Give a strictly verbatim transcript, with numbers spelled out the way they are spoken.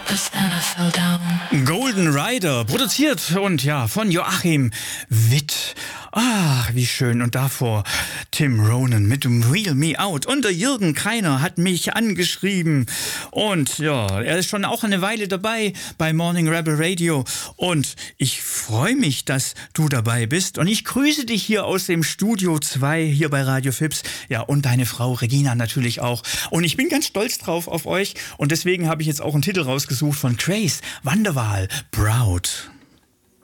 Golden Rider, produziert und ja, von Joachim Witt. Ach, wie schön. Und davor Tim Ronan mit dem Wheel Me Out. Und der Jürgen Kreiner hat mich angeschrieben. Und ja, er ist schon auch eine Weile dabei bei Morning Rebel Radio. Und ich freue mich, dass du dabei bist. Und ich grüße dich hier aus dem Studio zwei hier bei Radio Fips. Ja, und deine Frau Regina natürlich auch. Und ich bin ganz stolz drauf auf euch. Und deswegen habe ich jetzt auch einen Titel rausgesucht von Grace Wanderwahl, Proud.